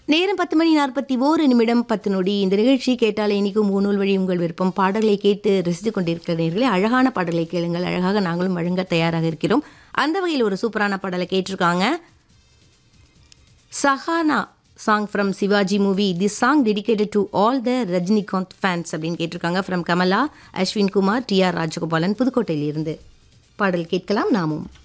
நேரம் 10:41 10 நொடி. இந்த நிகழ்ச்சி கேட்டாலே இனிக்கும் முகநூல் வழி உங்கள் விருப்பம் பாடல்களை கேட்டு ரசித்துக் கொண்டிருக்கிறீர்களே. அழகான பாடலை கேளுங்கள். அழகாக நாங்களும் வழங்க தயாராக இருக்கிறோம். அந்த வகையில் ஒரு சூப்பரான பாடலை கேட்டிருக்காங்க. Sahana song from Sivaji movie. This song dedicated to all the Rajinikanth fans அப்படின்னு கேட்டிருக்காங்க. From Kamala, Ashwin Kumar, TR Rajagopalan, புதுக்கோட்டையிலிருந்து. பாடல் கேட்கலாம் நாமும்.